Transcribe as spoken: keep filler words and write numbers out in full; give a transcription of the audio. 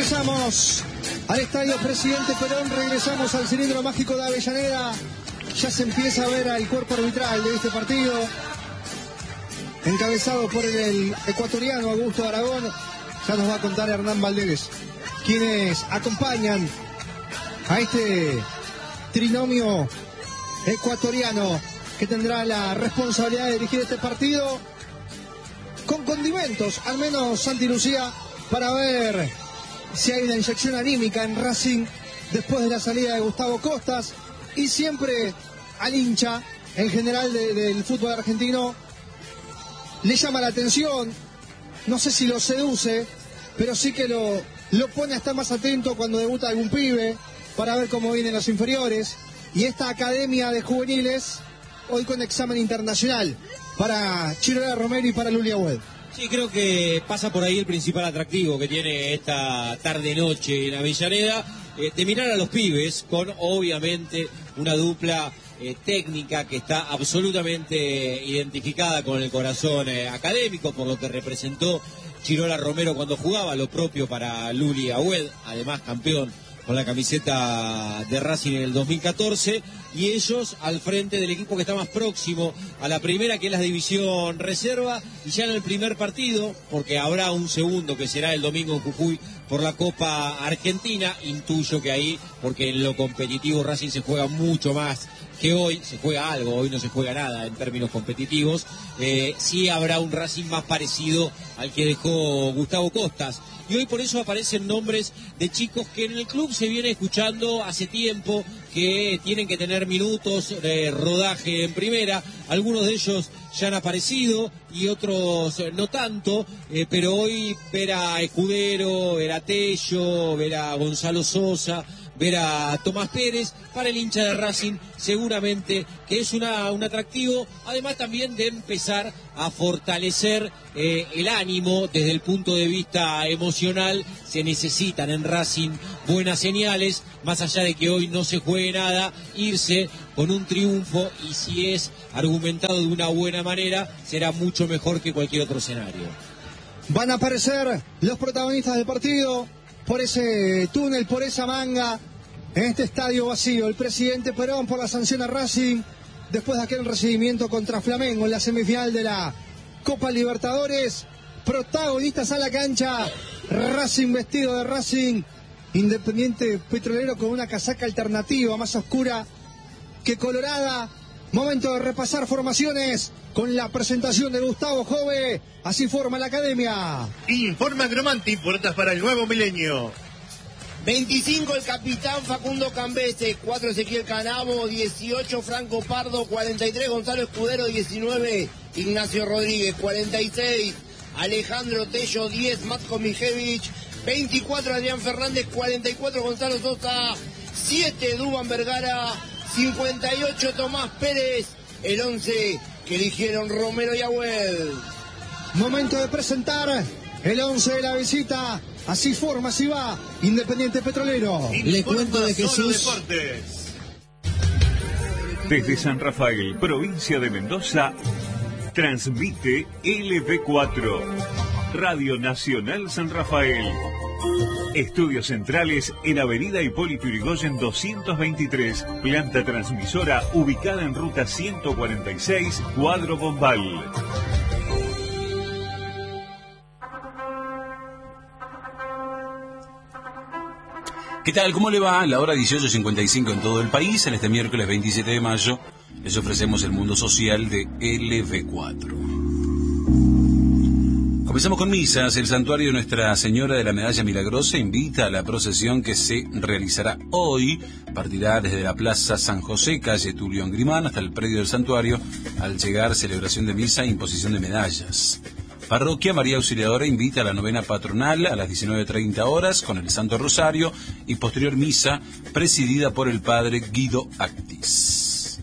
Regresamos al estadio Presidente Perón, regresamos al cilindro mágico de Avellaneda. Ya se empieza a ver al cuerpo arbitral de este partido, encabezado por el ecuatoriano Augusto Aragón. Ya nos va a contar Hernán Valdés quienes acompañan a este trinomio ecuatoriano que tendrá la responsabilidad de dirigir este partido con condimentos, al menos Santi Lucía, para ver si hay una inyección anímica en Racing después de la salida de Gustavo Costas. Y siempre al hincha, en general de, del fútbol argentino, le llama la atención, no sé si lo seduce, pero sí que lo, lo pone a estar más atento cuando debuta algún pibe, para ver cómo vienen los inferiores. Y esta academia de juveniles, hoy con examen internacional, para Chirola Romero y para Lulia Wed. Sí, creo que pasa por ahí el principal atractivo que tiene esta tarde-noche en Avellaneda, eh, de mirar a los pibes con, obviamente, una dupla eh, técnica que está absolutamente identificada con el corazón eh, académico, por lo que representó Chirola Romero cuando jugaba, lo propio para Luli Agüed, además campeón con la camiseta de Racing en el dos mil catorce, y ellos al frente del equipo que está más próximo a la primera, que es la división reserva, y ya en el primer partido, porque habrá un segundo que será el domingo en Jujuy por la Copa Argentina, intuyo que ahí, porque en lo competitivo Racing se juega mucho más que hoy, se juega algo, hoy no se juega nada en términos competitivos, eh, sí habrá un Racing más parecido al que dejó Gustavo Costas. Y hoy por eso aparecen nombres de chicos que en el club se viene escuchando hace tiempo, que tienen que tener minutos de rodaje en primera. Algunos de ellos ya han aparecido y otros no tanto, eh, pero hoy ver a Escudero, ver a Tello, ver a Gonzalo Sosa, ver a Tomás Pérez, para el hincha de Racing seguramente que es una, un atractivo, además también de empezar a fortalecer eh, el ánimo desde el punto de vista emocional. Se necesitan en Racing buenas señales, más allá de que hoy no se juegue nada, irse con un triunfo, y si es argumentado de una buena manera, será mucho mejor que cualquier otro escenario. Van a aparecer los protagonistas del partido por ese túnel, por esa manga, en este estadio vacío. El Presidente Perón por la sanción a Racing, después de aquel recibimiento contra Flamengo en la semifinal de la Copa Libertadores. Protagonistas a la cancha, Racing vestido de Racing, Independiente Petrolero con una casaca alternativa, más oscura que colorada. Momento de repasar formaciones con la presentación de Gustavo Jove. Así forma la academia. Informa Gromanti, puertas para el nuevo milenio. veinticinco el capitán Facundo Cambese, cuatro Ezequiel Canavo, dieciocho Franco Pardo, cuarenta y tres Gonzalo Escudero, diecinueve Ignacio Rodríguez, cuarenta y seis Alejandro Tello, diez Matko Mijevich, veinticuatro Adrián Fernández, cuarenta y cuatro Gonzalo Sosa, siete Duván Vergara, cincuenta y ocho Tomás Pérez, el once que eligieron Romero y Agüed. Momento de presentar el once de la visita. Así forma, así va Independiente Petrolero. Les cuento de Jesús. Desde San Rafael, provincia de Mendoza, transmite L V cuatro, Radio Nacional San Rafael. Estudios centrales en Avenida Hipólito Yrigoyen doscientos veintitrés, planta transmisora ubicada en ruta ciento cuarenta y seis, Cuadro Bombal. ¿Qué tal? ¿Cómo le va? La hora dieciocho cincuenta y cinco en todo el país. En este miércoles veintisiete de mayo les ofrecemos el mundo social de L V cuatro. Comenzamos con misas. El santuario de Nuestra Señora de la Medalla Milagrosa invita a la procesión que se realizará hoy. Partirá desde la Plaza San José, calle Tulio Grimán, hasta el predio del santuario. Al llegar, celebración de misa e imposición de medallas. Parroquia María Auxiliadora invita a la novena patronal a las diecinueve treinta horas con el Santo Rosario y posterior misa presidida por el padre Guido Actis.